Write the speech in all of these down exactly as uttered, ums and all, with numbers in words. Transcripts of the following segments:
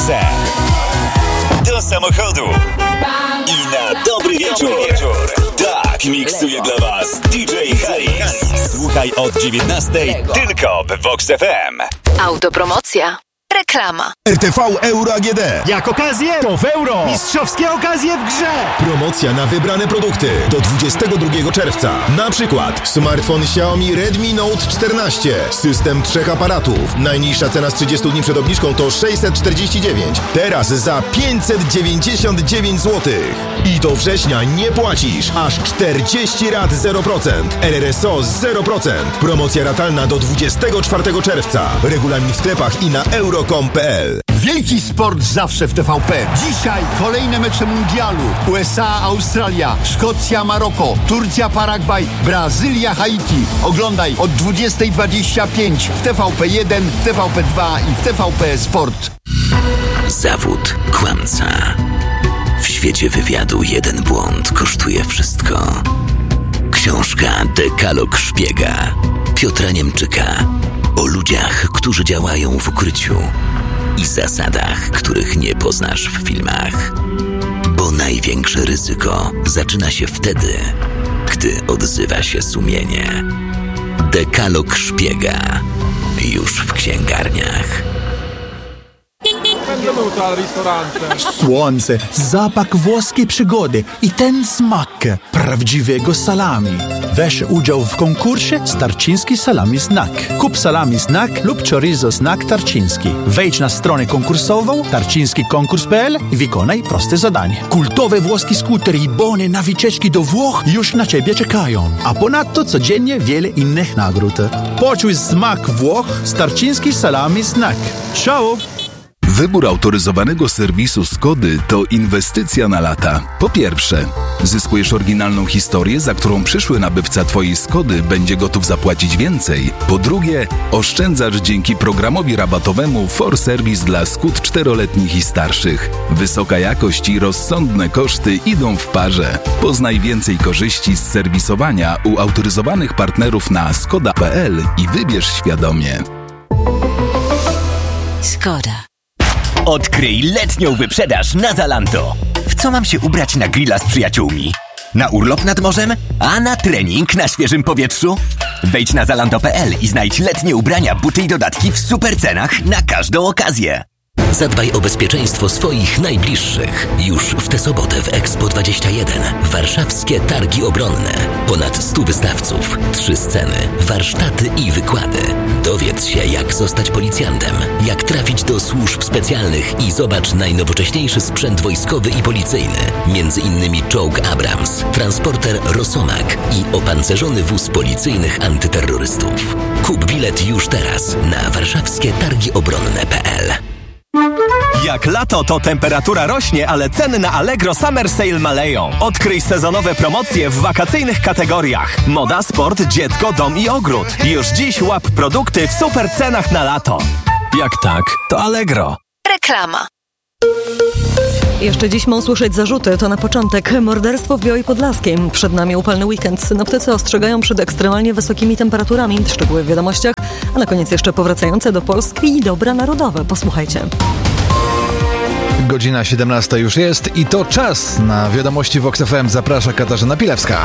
pieniądze do samochodu i na dobry wieczór. Tak miksuje dla was D J Haris. Słuchaj od dziewiętnastej tylko w Vox F M. Autopromocja. Reklama. R T V Euro A G D. Jak okazję, to w euro. Mistrzowskie okazje w grze. Promocja na wybrane produkty do dwudziestego drugiego czerwca. Na przykład smartfon Xiaomi Redmi Note czternaście. System trzech aparatów. Najniższa cena z trzydziestu dni przed obniżką to sześćset czterdzieści dziewięć. Teraz za pięćset dziewięćdziesiąt dziewięć złotych. I do września nie płacisz. Aż czterdzieści rat zero procent. R R S O zero procent. Promocja ratalna do dwudziestego czwartego czerwca. Regulamin w sklepach i na euro kropka com kropka p l. Wielki sport zawsze w T V P. Dzisiaj kolejne mecze mundialu. U S A, Australia, Szkocja, Maroko, Turcja, Paragwaj, Brazylia, Haiti. Oglądaj od dwudziestej dwadzieścia pięć w T V P jeden, w T V P dwa i w T V P Sport. Zawód kłamca. W świecie wywiadu jeden błąd kosztuje wszystko. Książka Dekalog Szpiega Piotra Niemczyka o ludziach, którzy działają w ukryciu i zasadach, których nie poznasz w filmach. Bo największe ryzyko zaczyna się wtedy, gdy odzywa się sumienie. Dekalog Szpiega już w księgarniach. Słońce, zapach włoskiej przygody i ten smak prawdziwego salami. Weź udział w konkursie Starczyński Salami Snack. Kup salami snack lub chorizo snack Tarczyński. Wejdź na stronę konkursową tarczyński konkurs kropka p l i wykonaj proste zadanie. Kultowe włoskie skutery i bony na wycieczki do Włoch już na Ciebie czekają. A ponadto codziennie wiele innych nagród. Poczuj smak Włoch z Tarczyński Salami Snack. Ciao! Wybór autoryzowanego serwisu Skody to inwestycja na lata. Po pierwsze, zyskujesz oryginalną historię, za którą przyszły nabywca Twojej Skody będzie gotów zapłacić więcej. Po drugie, oszczędzasz dzięki programowi rabatowemu For Service dla Skód czteroletnich i starszych. Wysoka jakość i rozsądne koszty idą w parze. Poznaj więcej korzyści z serwisowania u autoryzowanych partnerów na skoda kropka p l i wybierz świadomie. Skoda. Odkryj letnią wyprzedaż na Zalando. W co mam się ubrać na grilla z przyjaciółmi? Na urlop nad morzem? A na trening na świeżym powietrzu? Wejdź na zalando kropka p l i znajdź letnie ubrania, buty i dodatki w super cenach na każdą okazję. Zadbaj o bezpieczeństwo swoich najbliższych. Już w tę sobotę w Expo dwadzieścia jeden. Warszawskie targi obronne. Ponad stu wystawców, trzy sceny, warsztaty i wykłady. Dowiedz się, jak zostać policjantem, jak trafić do służb specjalnych i zobacz najnowocześniejszy sprzęt wojskowy i policyjny. Między innymi czołg Abrams, transporter Rosomak i opancerzony wóz policyjnych antyterrorystów. Kup bilet już teraz na warszawskie targi obronne kropka p l. Jak lato, to temperatura rośnie, ale ceny na Allegro Summer Sale maleją. Odkryj sezonowe promocje w wakacyjnych kategoriach. Moda, sport, dziecko, dom i ogród. Już dziś łap produkty w super cenach na lato. Jak tak, to Allegro. Reklama. Jeszcze dziś ma usłyszeć zarzuty. To na początek morderstwo w Białej Podlaskiej. Przed nami upalny weekend. Synoptycy ostrzegają przed ekstremalnie wysokimi temperaturami. Szczegóły w wiadomościach. A na koniec jeszcze powracające do Polski i dobra narodowe. Posłuchajcie. Godzina siedemnasta już jest i to czas na wiadomości Vox F M. Zaprasza Katarzyna Pilewska.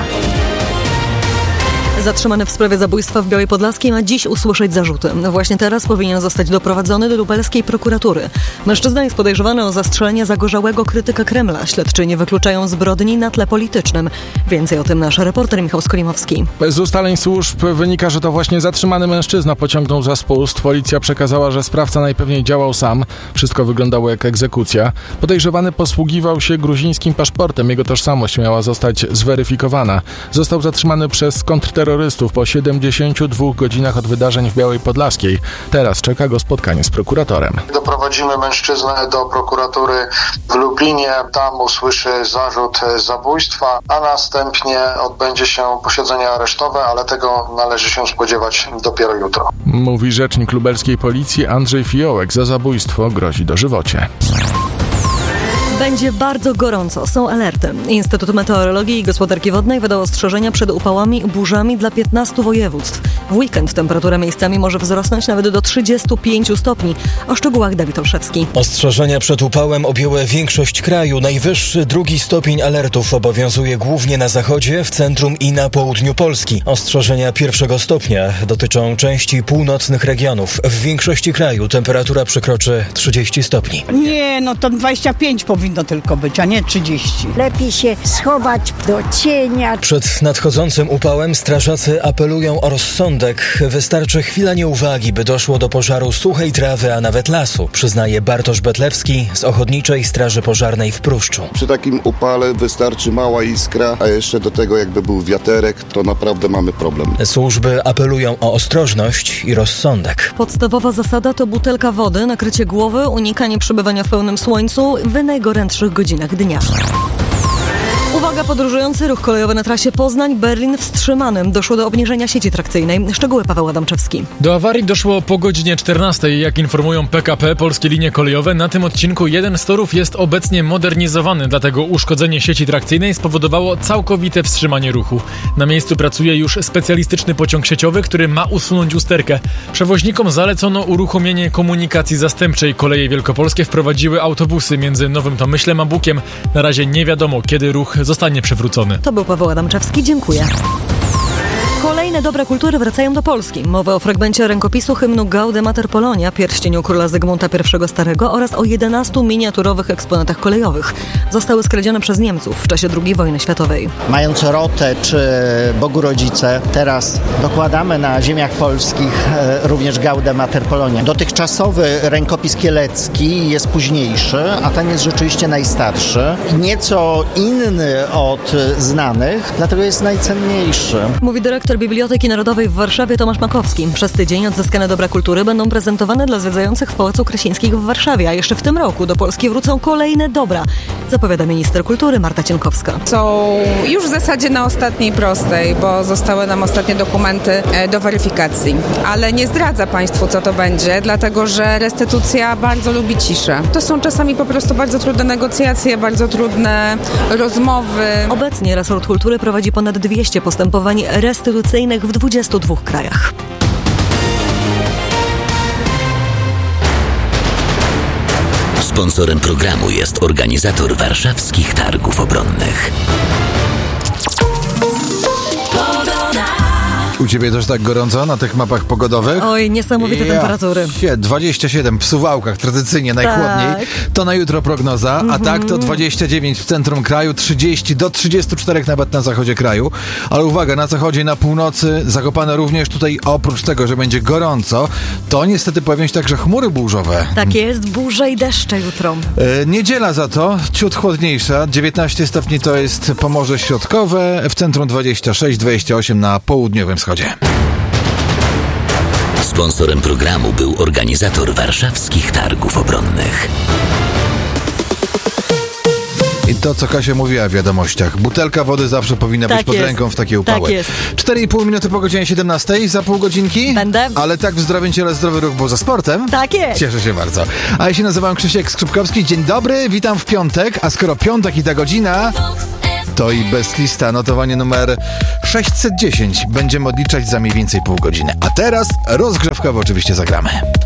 Zatrzymany w sprawie zabójstwa w Białej Podlaskiej ma dziś usłyszeć zarzuty. Właśnie teraz powinien zostać doprowadzony do lubelskiej prokuratury. Mężczyzna jest podejrzewany o zastrzelenie zagorzałego krytyka Kremla. Śledczy nie wykluczają zbrodni na tle politycznym. Więcej o tym nasz reporter Michał Skolimowski. Z ustaleń służb wynika, że to właśnie zatrzymany mężczyzna pociągnął za spust. Policja przekazała, że sprawca najpewniej działał sam. Wszystko wyglądało jak egzekucja. Podejrzewany posługiwał się gruzińskim paszportem. Jego tożsamość miała zostać zweryfikowana. Został zatrzymany przez kontrterrorystów po siedemdziesięciu dwóch godzinach od wydarzeń w Białej Podlaskiej. Teraz czeka go spotkanie z prokuratorem. Doprowadzimy mężczyznę do prokuratury w Lublinie. Tam usłyszy zarzut zabójstwa, a następnie odbędzie się posiedzenie aresztowe, ale tego należy się spodziewać dopiero jutro. Mówi rzecznik lubelskiej policji Andrzej Fiołek. Za zabójstwo grozi dożywocie. Będzie bardzo gorąco. Są alerty. Instytut Meteorologii i Gospodarki Wodnej wydał ostrzeżenia przed upałami i burzami dla piętnastu województw. W weekend temperatura miejscami może wzrosnąć nawet do trzydziestu pięciu stopni. O szczegółach Dawid Olszewski. Ostrzeżenia przed upałem objęły większość kraju. Najwyższy drugi stopień alertów obowiązuje głównie na zachodzie, w centrum i na południu Polski. Ostrzeżenia pierwszego stopnia dotyczą części północnych regionów. W większości kraju temperatura przekroczy trzydzieści stopni. Nie, no to dwadzieścia pięć powinno tylko być, a nie trzydzieści. Lepiej się schować do cienia. Przed nadchodzącym upałem strażacy apelują o rozsądek. Wystarczy chwila nieuwagi, by doszło do pożaru suchej trawy, a nawet lasu, przyznaje Bartosz Betlewski z Ochotniczej Straży Pożarnej w Pruszczu. Przy takim upale wystarczy mała iskra, a jeszcze do tego jakby był wiaterek, to naprawdę mamy problem. Służby apelują o ostrożność i rozsądek. Podstawowa zasada to butelka wody, nakrycie głowy, unikanie przebywania w pełnym słońcu w najgorętszych godzinach dnia. Uwaga, podróżujący, ruch kolejowy na trasie Poznań-Berlin wstrzymanym. Doszło do obniżenia sieci trakcyjnej. Szczegóły Paweł Adamczewski. Do awarii doszło po godzinie czternastej. Jak informują P K P, Polskie Linie Kolejowe, na tym odcinku jeden z torów jest obecnie modernizowany, dlatego uszkodzenie sieci trakcyjnej spowodowało całkowite wstrzymanie ruchu. Na miejscu pracuje już specjalistyczny pociąg sieciowy, który ma usunąć usterkę. Przewoźnikom zalecono uruchomienie komunikacji zastępczej. Koleje wielkopolskie wprowadziły autobusy między Nowym Tomyślem a Bukiem. Na razie nie wiadomo, kiedy ruch zostanie przywrócony. To był Paweł Adamczewski. Dziękuję. Kolejne dobra kultury wracają do Polski. Mowa o fragmencie rękopisu hymnu Gaude Mater Polonia, pierścieniu króla Zygmunta I Starego oraz o jedenastu miniaturowych eksponatach kolejowych. Zostały skradzione przez Niemców w czasie drugiej wojny światowej. Mając Rotę czy Bogu Rodzice, teraz dokładamy na ziemiach polskich e, również Gaude Mater Polonia. Dotychczasowy rękopis kielecki jest późniejszy, a ten jest rzeczywiście najstarszy. Nieco inny od znanych, dlatego jest najcenniejszy. Mówi dyrektor Biblioteki Narodowej w Warszawie Tomasz Makowski. Przez tydzień odzyskane dobra kultury będą prezentowane dla zwiedzających w Pałacu Kresińskich w Warszawie, a jeszcze w tym roku do Polski wrócą kolejne dobra, zapowiada minister kultury Marta Cienkowska. Są już w zasadzie na ostatniej prostej, bo zostały nam ostatnie dokumenty do weryfikacji, ale nie zdradzę Państwu, co to będzie, dlatego że restytucja bardzo lubi ciszę. To są czasami po prostu bardzo trudne negocjacje, bardzo trudne rozmowy. Obecnie resort kultury prowadzi ponad dwieście postępowań restytucyjnych w dwudziestu dwóch krajach. Sponsorem programu jest organizator warszawskich targów obronnych. U Ciebie też tak gorąco na tych mapach pogodowych? Oj, niesamowite ja, temperatury. dwadzieścia siedem w Suwałkach, tradycyjnie najchłodniej. Tak. To na jutro prognoza, mm-hmm. a tak to dwadzieścia dziewięć w centrum kraju, trzydzieści do trzydziestu czterech nawet na zachodzie kraju. Ale uwaga, na zachodzie, na północy, Zakopane również tutaj oprócz tego, że będzie gorąco, to niestety pojawią się także chmury burzowe. Tak jest, burze i deszcze jutro. E, niedziela za to, ciut chłodniejsza, dziewiętnaście stopni to jest Pomorze Środkowe, w centrum dwadzieścia sześć dwadzieścia osiem na południowym wschodzie. Sponsorem programu był organizator warszawskich targów obronnych. I to, co Kasia mówiła w wiadomościach. Butelka wody zawsze powinna tak być pod jest. ręką w takie upały. Tak jest. cztery i pół minuty po godzinie siedemnastej, za pół godzinki. Będę. Ale tak w Zdrowym Ciele Zdrowy Ruch, bo za sportem. Tak jest. Cieszę się bardzo. A ja się nazywam Krzysiek Skrzypkowski. Dzień dobry, witam w piątek. A skoro piątek i ta godzina, to i bez lista notowanie numer sześćset dziesięć. Będziemy odliczać za mniej więcej pół godziny. A teraz rozgrzewkowo oczywiście zagramy.